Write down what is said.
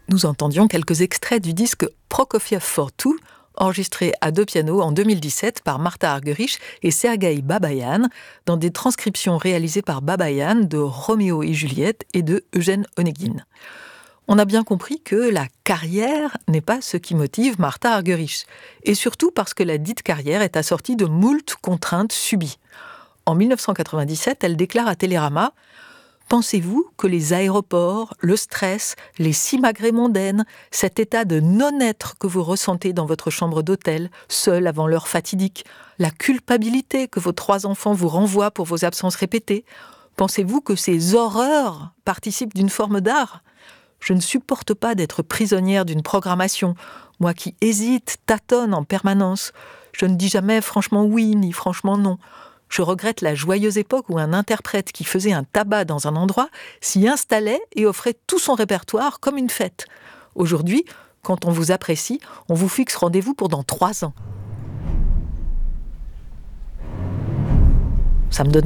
Nous entendions quelques extraits du disque Prokofiev for Two, enregistré à deux pianos en 2017 par Martha Argerich et Sergueï Babaïan, dans des transcriptions réalisées par Babaïan de Roméo et Juliette et de Eugène Onegin. On a bien compris que la carrière n'est pas ce qui motive Martha Argerich, et surtout parce que la dite carrière est assortie de moult contraintes subies. En 1997, elle déclare à Télérama: « Pensez-vous que les aéroports, le stress, les simagrées mondaines, cet état de non-être que vous ressentez dans votre chambre d'hôtel, seul avant l'heure fatidique, la culpabilité que vos 3 enfants vous renvoient pour vos absences répétées, pensez-vous que ces horreurs participent d'une forme d'art ? Je ne supporte pas d'être prisonnière d'une programmation, moi qui hésite, tâtonne en permanence. Je ne dis jamais franchement oui ni franchement non. Je regrette la joyeuse époque où un interprète qui faisait un tabac dans un endroit s'y installait et offrait tout son répertoire comme une fête. Aujourd'hui, quand on vous apprécie, on vous fixe rendez-vous pour dans 3 ans. Ça me donne des cauchemars. »